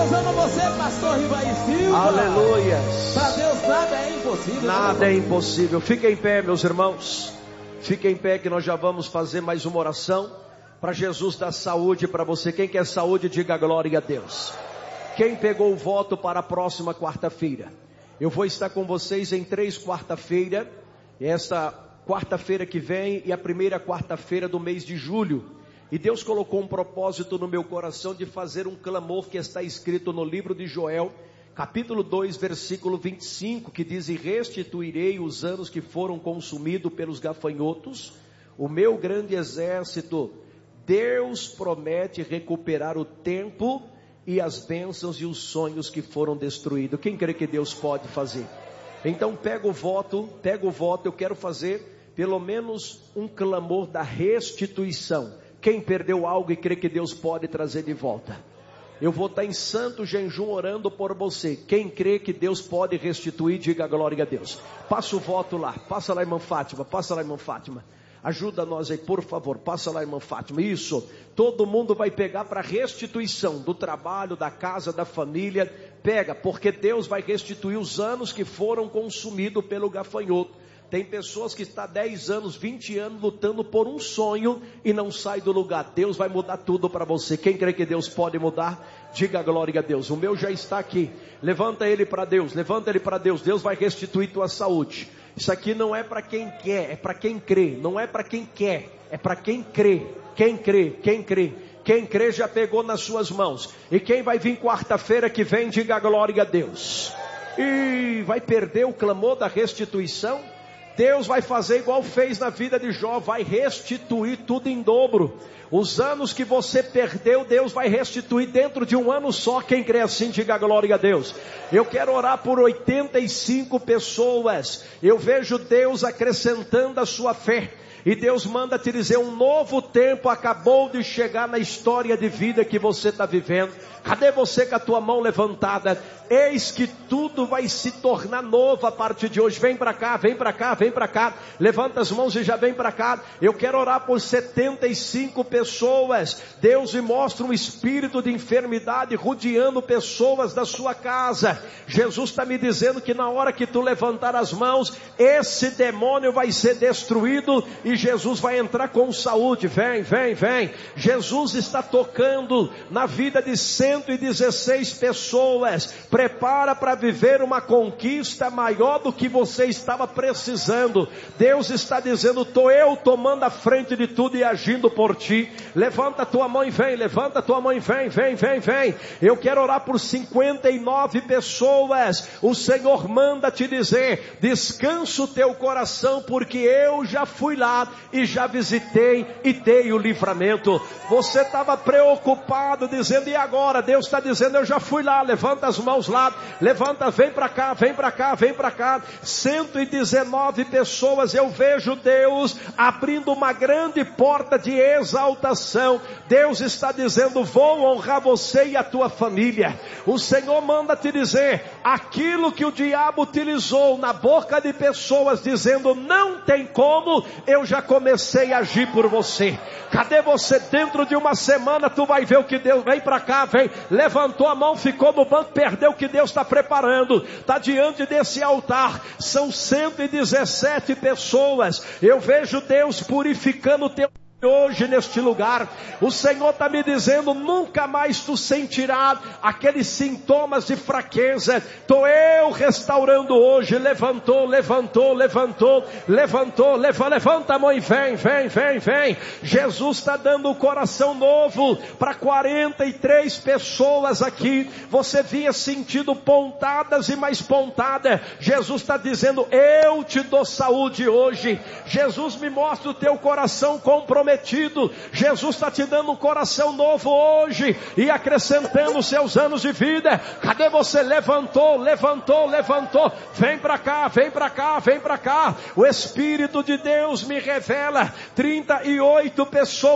Deus ama você, pastor Rivaí Silva. Aleluia. Para Deus nada é impossível. Nada é impossível. Fiquem em pé, meus irmãos. Fiquem em pé que nós já vamos fazer mais uma oração para Jesus dar saúde para você. Quem quer saúde, diga glória a Deus. Quem pegou o voto para a próxima quarta-feira? Eu vou estar com vocês em 3 quarta-feira. Essa quarta-feira que vem e a primeira quarta-feira do mês de julho. E Deus colocou um propósito no meu coração de fazer um clamor que está escrito no livro de Joel, capítulo 2, versículo 25, que diz: e restituirei os anos que foram consumidos pelos gafanhotos, o meu grande exército. Deus promete recuperar o tempo e as bênçãos e os sonhos que foram destruídos. Quem crê que Deus pode fazer? Então pega o voto, eu quero fazer pelo menos um clamor da restituição. Quem perdeu algo e crê que Deus pode trazer de volta? Eu vou estar em santo jejum orando por você. Quem crê que Deus pode restituir, diga glória a Deus. Passa o voto lá, passa lá, irmã Fátima, passa lá, irmã Fátima. Ajuda nós aí, por favor, passa lá, irmã Fátima. Isso, todo mundo vai pegar para restituição do trabalho, da casa, da família. Pega, porque Deus vai restituir os anos que foram consumidos pelo gafanhoto. Tem pessoas que estão há 10 anos, 20 anos lutando por um sonho e não sai do lugar. Deus vai mudar tudo para você. Quem crê que Deus pode mudar, diga glória a Deus. O meu já está aqui. Levanta ele para Deus, levanta ele para Deus. Deus vai restituir tua saúde. Isso aqui não é para quem quer, é para quem crê. Não é para quem quer, é para quem crê. Quem crê, quem crê. Quem crê já pegou nas suas mãos. E quem vai vir quarta-feira que vem, diga glória a Deus. E vai perder o clamor da restituição? Deus vai fazer igual fez na vida de Jó, vai restituir tudo em dobro. Os anos que você perdeu, Deus vai restituir dentro de um ano só. Quem crê assim, diga glória a Deus. Eu quero orar por 85 pessoas. Eu vejo Deus acrescentando a sua fé. E Deus manda te dizer, um novo tempo acabou de chegar na história de vida que você está vivendo. Cadê você com a tua mão levantada? Eis que tudo vai se tornar novo a partir de hoje. Vem para cá, vem para cá, vem para cá. Levanta as mãos e já vem para cá. Eu quero orar por 75 pessoas. Deus me mostra um espírito de enfermidade rodeando pessoas da sua casa. Jesus está me dizendo que na hora que tu levantar as mãos, esse demônio vai ser destruído e Jesus vai entrar com saúde. Vem, vem, vem. Jesus está tocando na vida de 116 pessoas. Prepara para viver uma conquista maior do que você estava precisando. Deus está dizendo, estou eu tomando a frente de tudo e agindo por ti. Levanta a tua mão e vem, levanta a tua mão e vem, vem, vem, vem. Eu quero orar por 59 pessoas. O Senhor manda te dizer, descansa o teu coração, porque eu já fui lá e já visitei e dei o livramento. Você estava preocupado dizendo, e agora? Deus está dizendo, eu já fui lá. Levanta as mãos lá, levanta, vem para cá, vem para cá, vem para cá. 119 pessoas, eu vejo Deus abrindo uma grande porta de exaltação. Deus está dizendo, vou honrar você e a tua família. O Senhor manda te dizer, aquilo que o diabo utilizou na boca de pessoas dizendo, não tem como, eu já comecei a agir por você. Cadê você? Dentro de uma semana tu vai ver o que Deus, vem para cá, vem. Levantou a mão, ficou no banco, perdeu o que Deus está preparando. Está diante desse altar, são 117 pessoas. Eu vejo Deus purificando o teu hoje neste lugar. O Senhor está me dizendo, nunca mais tu sentirás aqueles sintomas de fraqueza. Estou eu restaurando hoje. Levantou, levantou, levantou, levantou, levanta a mão e vem, vem, vem, vem. Jesus está dando um coração novo para 43 pessoas aqui. Você vinha sentindo pontadas e mais pontada. Jesus está dizendo, eu te dou saúde hoje. Jesus me mostra o teu coração comprometido. Jesus está te dando um coração novo hoje e acrescentando seus anos de vida. Cadê você? Levantou, levantou, levantou. Vem para cá, vem para cá, vem para cá. O Espírito de Deus me revela 38 pessoas